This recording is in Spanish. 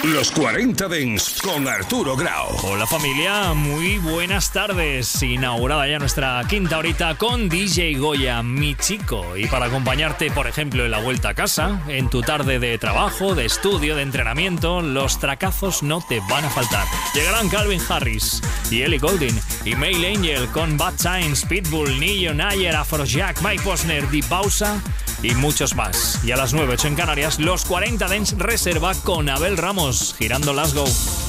Los 40 Dents con Arturo Grau. Hola familia, muy buenas tardes. Inaugurada ya nuestra quinta horita con DJ Goya, mi chico. Y para acompañarte, por ejemplo, en la vuelta a casa, en tu tarde de trabajo, de estudio, de entrenamiento, los tracazos no te van a faltar. Llegarán Calvin Harris y Ellie Goulding y Male Angel con Bad Times, Pitbull, Nillo, Nayer, Afrojack, Mike Posner, Di Pausa y muchos más. Y a las 9:08 en Canarias, los 40 Dents Reserva con Abel Ramos, girando Las Go.